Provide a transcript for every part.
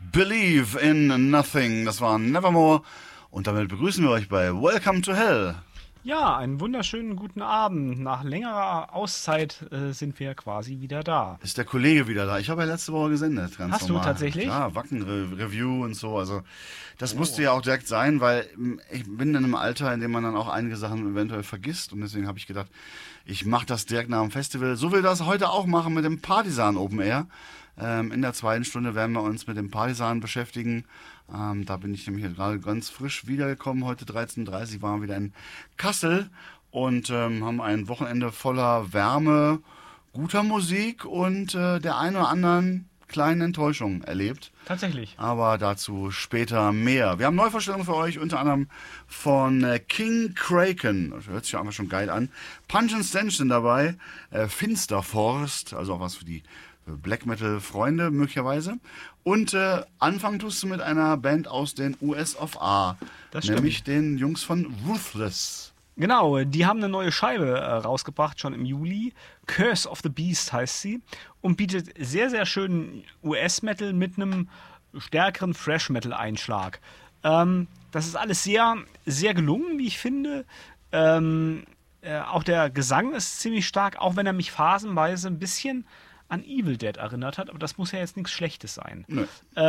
Believe in Nothing. Das war Nevermore. Und damit begrüßen wir euch bei Welcome to Hell. Ja, einen wunderschönen guten Abend. Nach längerer Auszeit sind wir quasi wieder da. Ist der Kollege wieder da? Ich habe ja letzte Woche gesendet, ganz Hast normal. du tatsächlich? Ja, Wacken-Review und so. Also das musste ja auch direkt sein, weil ich bin in einem Alter, in dem man dann auch einige Sachen eventuell vergisst. Und deswegen habe ich gedacht, ich mache das direkt nach dem Festival. So will das heute auch machen mit dem Partisan Open Air. In der zweiten Stunde werden wir uns mit dem Partisan beschäftigen. Da bin ich nämlich gerade ganz frisch wiedergekommen. Heute 13:30 Uhr waren wir wieder in Kassel und haben ein Wochenende voller Wärme, guter Musik und der einen oder anderen kleinen Enttäuschung erlebt. Tatsächlich. Aber dazu später mehr. Wir haben Neuvorstellungen für euch, unter anderem von King Kraken. Das hört sich ja einfach schon geil an. Punch and Stench sind dabei. Finsterforst, also auch was für die Black Metal Freunde möglicherweise. Und anfangen tust du mit einer Band aus den US of A. Das stimmt. Nämlich den Jungs von Ruthless. Genau, die haben eine neue Scheibe rausgebracht, schon im Juli. Curse of the Beast heißt sie. Und bietet sehr, sehr schönen US-Metal mit einem stärkeren Thrash-Metal-Einschlag. Das ist alles sehr, sehr gelungen, wie ich finde. Auch der Gesang ist ziemlich stark, auch wenn er mich phasenweise ein bisschen an Evil Dead erinnert hat, aber das muss ja jetzt nichts Schlechtes sein. Nö.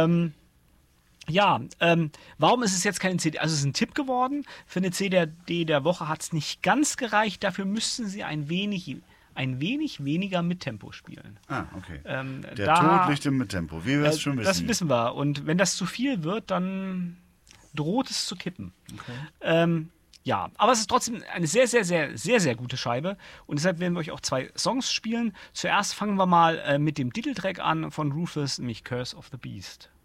Warum ist es jetzt keine CD? Also es ist ein Tipp geworden. Für eine CD der Woche hat es nicht ganz gereicht. Dafür müssten sie ein wenig weniger mit Tempo spielen. Ah, okay. Der Tod liegt im Mittempo, wie wir es schon wissen. Das wissen wir. Und wenn das zu viel wird, dann droht es zu kippen. Okay. Ja, aber es ist trotzdem eine sehr, sehr, sehr, sehr, sehr gute Scheibe. Und deshalb werden wir euch auch 2 Songs spielen. Zuerst fangen wir mal mit dem Titeltrack an von Ruthless, nämlich Curse of the Beast.